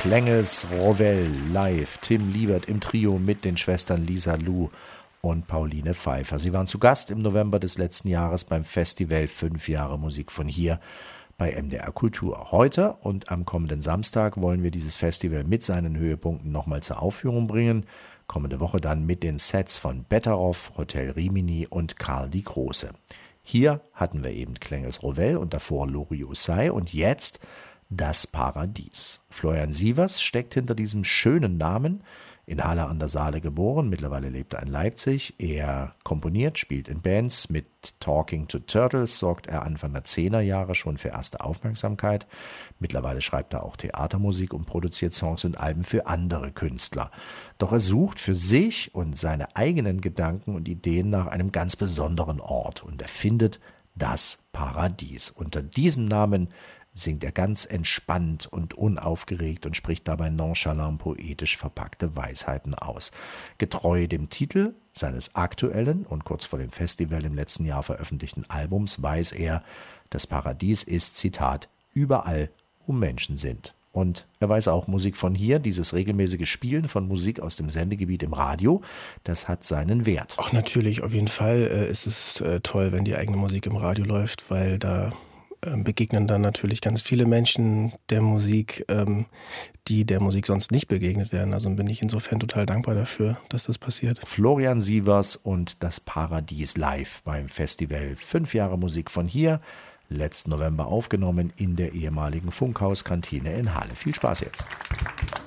Klengels Rowell live. Tim Liebert im Trio mit den Schwestern Lisa Lu und Pauline Pfeiffer. Sie waren zu Gast im November des letzten Jahres beim Festival 5 Jahre Musik von hier bei MDR Kultur. Heute und am kommenden Samstag wollen wir dieses Festival mit seinen Höhepunkten nochmal zur Aufführung bringen. Kommende Woche dann mit den Sets von Betteroff, Hotel Rimini und Karl die Große. Hier hatten wir eben Klengels Rowell und davor Loriot Say und jetzt Das Paradies. Florian Sievers steckt hinter diesem schönen Namen, in Halle an der Saale geboren, mittlerweile lebt er in Leipzig. Er komponiert, spielt in Bands. Mit Talking to Turtles sorgt er Anfang der 10er Jahre schon für erste Aufmerksamkeit. Mittlerweile schreibt er auch Theatermusik und produziert Songs und Alben für andere Künstler. Doch er sucht für sich und seine eigenen Gedanken und Ideen nach einem ganz besonderen Ort und er findet das Paradies. Unter diesem Namen singt er ganz entspannt und unaufgeregt und spricht dabei nonchalant poetisch verpackte Weisheiten aus. Getreu dem Titel seines aktuellen und kurz vor dem Festival im letzten Jahr veröffentlichten Albums weiß er, das Paradies ist, Zitat, überall, wo Menschen sind. Und er weiß auch, Musik von hier, dieses regelmäßige Spielen von Musik aus dem Sendegebiet im Radio, das hat seinen Wert. Auch natürlich, auf jeden Fall ist es toll, wenn die eigene Musik im Radio läuft, weil da begegnen dann natürlich ganz viele Menschen der Musik, die der Musik sonst nicht begegnet werden. Also bin ich insofern total dankbar dafür, dass das passiert. Florian Sievers und das Paradies live beim Festival 5 Jahre Musik von hier. Letzten November aufgenommen in der ehemaligen Funkhauskantine in Halle. Viel Spaß jetzt.